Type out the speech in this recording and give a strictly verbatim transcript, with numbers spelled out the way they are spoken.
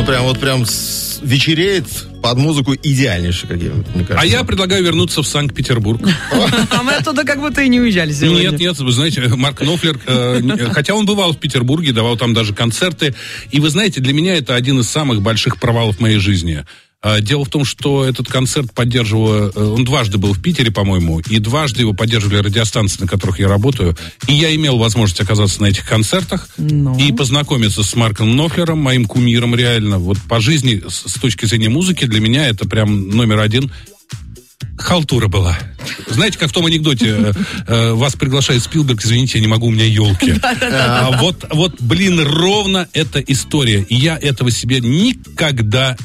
прям вот прям с- вечереет под музыку идеальнейший, какие, мне кажется. А я предлагаю вернуться в Санкт-Петербург. А мы оттуда как будто и не уезжали сегодня. Нет, нет, вы знаете, Марк Knopfler, э, хотя он бывал в Петербурге, давал там даже концерты, и вы знаете, для меня это один из самых больших провалов в моей жизни. Э, дело в том, что этот концерт поддерживал, э, он дважды был в Питере, по-моему, и дважды его поддерживали радиостанции, на которых я работаю, и я имел возможность оказаться на этих концертах Ну. и познакомиться с Марком Knopfler'ом, моим кумиром реально, вот по жизни, с, с точки зрения музыки, для меня это прям номер один. Халтура была. Знаете, как в том анекдоте, э, э, вас приглашает Спилберг, извините, я не могу, у меня елки. А, вот, вот, блин, ровно эта история. И я этого себе никогда